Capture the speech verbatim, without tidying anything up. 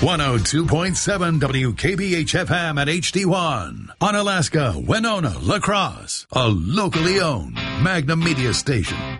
one oh two point seven W K B H F M at H D one. On Alaska, Winona, La Crosse, a locally owned Magnum Media station.